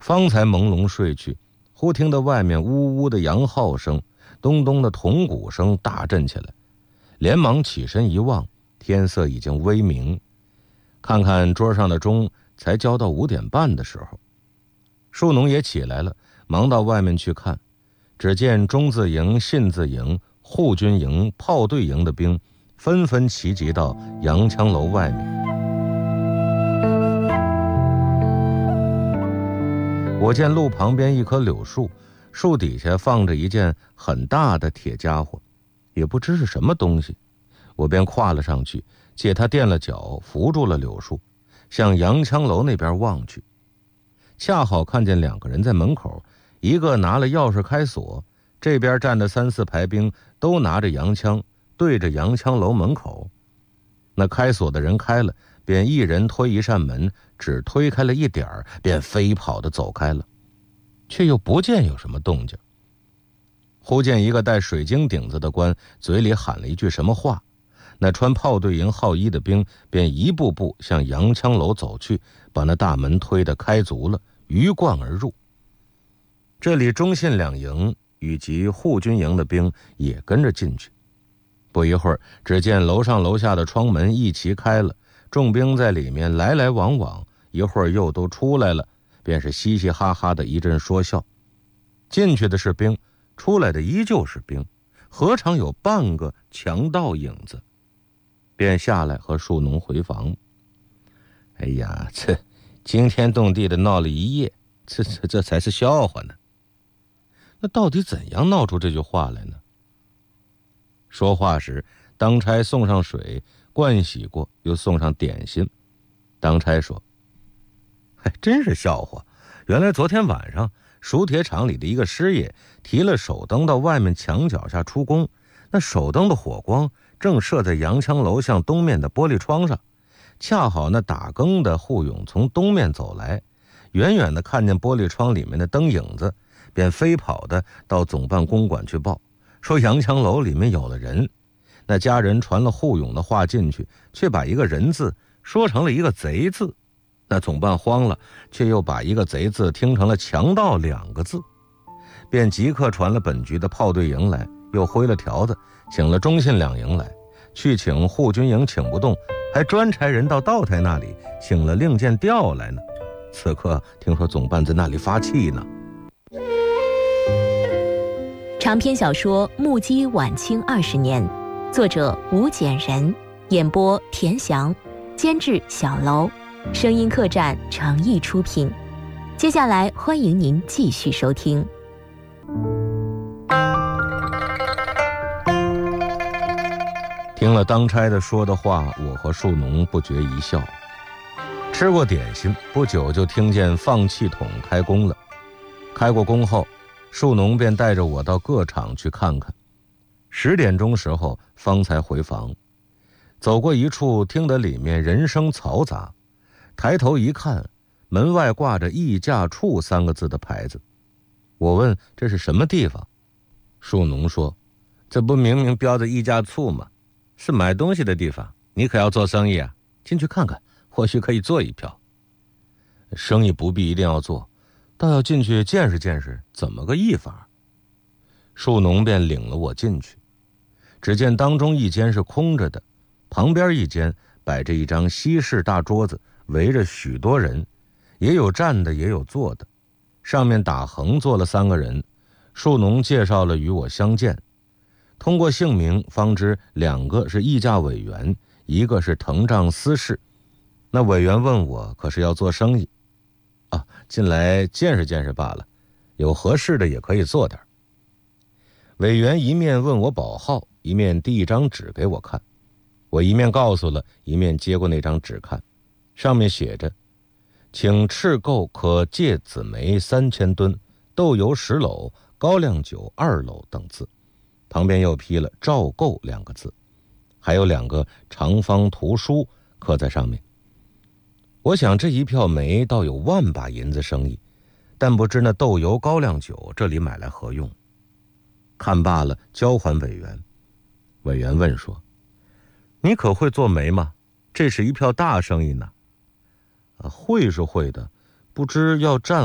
方才朦胧睡去，忽听得外面呜呜的羊号声，咚咚的铜鼓声大震起来，连忙起身一望，天色已经微明，看看桌上的钟，才交到5点半的时候。树农也起来了，忙到外面去看，只见中字营、信字营、护军营、炮队营的兵纷纷齐集到洋枪楼外面。我见路旁边一棵柳树，树底下放着一件很大的铁家伙，也不知是什么东西，我便跨了上去，借他垫了脚，扶住了柳树，向洋枪楼那边望去。恰好看见2个人在门口，一个拿了钥匙开锁，这边站着3、4排兵，都拿着洋枪，对着洋枪楼门口。那开锁的人开了，便一人推一扇门，只推开了一点儿，便飞跑地走开了，却又不见有什么动静。忽见一个戴水晶顶子的官嘴里喊了一句什么话，那穿炮队营号衣的兵便一步步向洋枪楼走去，把那大门推得开足了，鱼贯而入。这里中信2营以及护军营的兵也跟着进去。不一会儿，只见楼上楼下的窗门一齐开了，众兵在里面来来往往，一会儿又都出来了，便是嘻嘻哈哈的一阵说笑。进去的是兵，出来的依旧是兵，何尝有半个强盗影子？便下来和树农回房。哎呀，这惊天动地的闹了一夜，这才是笑话呢。那到底怎样闹出这句话来呢？说话时，当差送上水，盥洗过，又送上点心。当差说：“真是笑话！原来昨天晚上，熟铁厂里的一个师爷提了手灯到外面墙角下出工，那手灯的火光正射在洋枪楼向东面的玻璃窗上，恰好那打更的护勇从东面走来，远远的看见玻璃窗里面的灯影子，便飞跑的到总办公馆去报，说洋枪楼里面有了人。那家人传了护勇的话进去，却把一个人字说成了一个贼字。那总办慌了，却又把一个贼字听成了强盗2个字，便即刻传了本局的炮队营来，又挥了条子，请了中信2营来，去请护军营请不动，还专差人到道台那里请了令箭调来呢。此刻听说总办在那里发气呢。 长篇小说《目击晚清20年》，作者吴简人，演播田翔，监制小楼，声音客栈诚意出品。接下来欢迎您继续收听。 听了当差的说的话，我和树农不觉一笑。吃过点心，不久就听见放气筒开工了。开过工后，树农便带着我到各厂去看看。10点钟时候方才回房。走过一处，听得里面人声嘈杂，抬头一看，门外挂着议价处3个字的牌子。我问这是什么地方，树农说：“这不明明标着议价处吗？是买东西的地方，你可要做生意啊？进去看看，或许可以做一票。”生意不必一定要做，倒要进去见识见识怎么个议法。树农便领了我进去，只见当中一间是空着的，旁边一间摆着一张西式大桌子，围着许多人，也有站的也有坐的，上面打横坐了3个人。树农介绍了与我相见，通过姓名方知2个是议价委员，一个是腾帐司事。那委员问我可是要做生意啊，进来见识见识罢了，有合适的也可以做点。委员一面问我保号，一面递一张纸给我看。我一面告诉了，一面接过那张纸看，上面写着：请赤购可芥子梅3000吨，豆油10篓，高粱酒2篓等字，旁边又批了照购2个字，还有2个长方图书刻在上面。我想这一票煤倒有10000把银子生意，但不知那豆油高粱酒这里买来何用。看罢了，交还委员。委员问说：“你可会做煤吗？这是一票大生意呢。”会是会的，不知要占